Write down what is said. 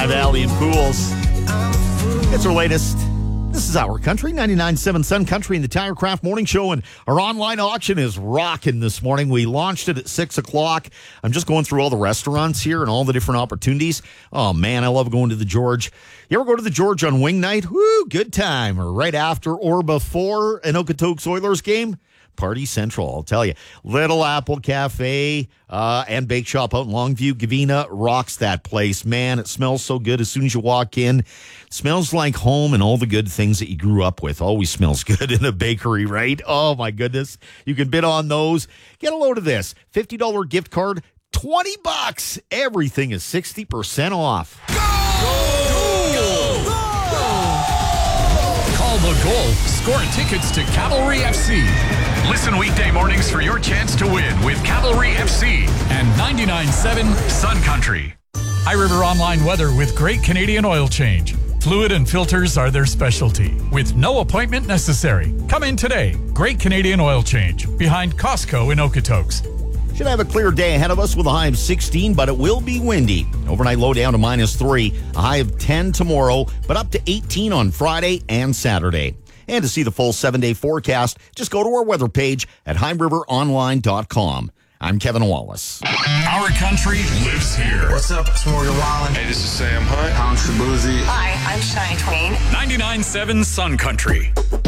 High Valley and Pools. It's our latest. This is Our Country, 99.7 Sun Country and the TireCraft Morning Show, and our online auction is rocking this morning. We launched it at 6 o'clock. I'm just going through all the restaurants here and all the different opportunities. Oh, man, I love going to the George. You ever go to the George on wing night? Woo, good time. Or right after or before an Okotoks Oilers game? Party Central, I'll tell you. Little Apple Cafe and Bake Shop out in Longview. Gavina rocks that place. Man, it smells so good as soon as you walk in. It smells like home and all the good things that you grew up with. Always smells good in a bakery, right? Oh, my goodness. You can bid on those. Get a load of this. $50 gift card, $20. Everything is 60% off. Call the goal. Score tickets to Cavalry FC. Listen weekday mornings for your chance to win with Cavalry FC and 99.7 Sun Country. High River Online weather with Great Canadian Oil Change. Fluid and filters are their specialty, with no appointment necessary. Come in today. Great Canadian Oil Change, behind Costco in Okotoks. Should have a clear day ahead of us with a high of 16, but it will be windy. Overnight low down to -3, a high of 10 tomorrow, but up to 18 on Friday and Saturday. And to see the full 7-day forecast, just go to our weather page at highriveronline.com. I'm Kevin Wallace. Our country lives here. What's up? It's Morgan Wallen. Hey, this is Sam Hunt. I'm Shabuzi. Hi, I'm Shania Twain. 99.7 Sun Country.